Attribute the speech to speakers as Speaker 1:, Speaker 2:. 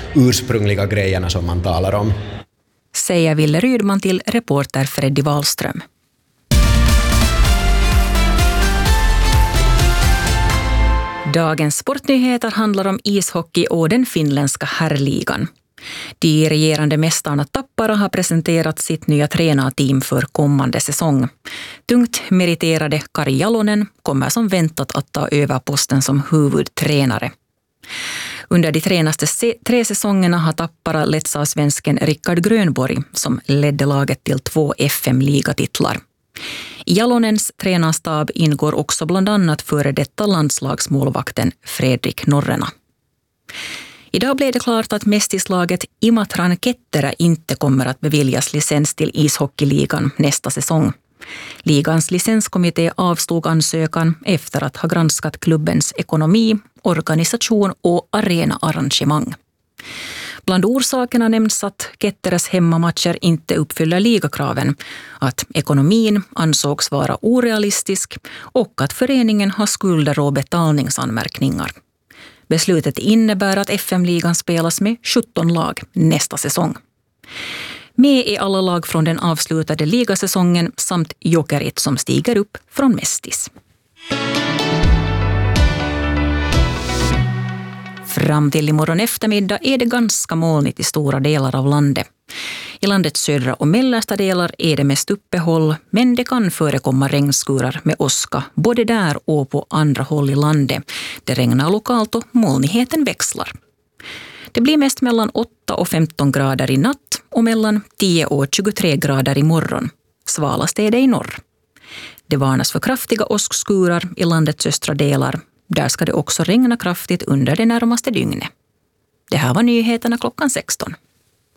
Speaker 1: ursprungliga grejerna som man talar om.
Speaker 2: Säger Ville Rydman till reporter Freddy Wahlström. Dagens sportnyheter handlar om ishockey och den finländska herrligan. De regerande mästarna Tappara har presenterat sitt nya tränarteam för kommande säsong. Tungt meriterade Kari Jalonen kommer som väntat att ta över posten som huvudtränare. Under de senaste 3 säsongerna har Tappara letts av svensken Rickard Grönborg som ledde laget till 2 FM-ligatitlar. I Jalonens tränarstab ingår också bland annat före detta landslagsmålvakten Fredrik Norrena. Idag blev det klart att mästislaget Imatran Ketterä inte kommer att beviljas licens till ishockeyligan nästa säsong. Ligans licenskommitté avstod ansökan efter att ha granskat klubbens ekonomi, organisation och arenaarrangemang. Bland orsakerna nämns att Ketteräs hemmamatcher inte uppfyller ligakraven, att ekonomin ansågs vara orealistisk och att föreningen har skulder och betalningsanmärkningar. Beslutet innebär att FM-ligan spelas med 17 lag nästa säsong. Med är alla lag från den avslutade ligasäsongen samt Jokerit som stiger upp från Mestis. Fram till imorgon eftermiddag är det ganska molnigt i stora delar av landet. I landets södra och mellersta delar är det mest uppehåll, men det kan förekomma regnskurar med åska både där och på andra håll i landet. Det regnar lokalt och molnigheten växlar. Det blir mest mellan 8 och 15 grader i natt och mellan 10 och 23 grader i morgon. Svalast är det i norr. Det varnas för kraftiga åskskurar i landets östra delar. Där ska det också regna kraftigt under det närmaste dygnet. Det här var nyheterna klockan 16.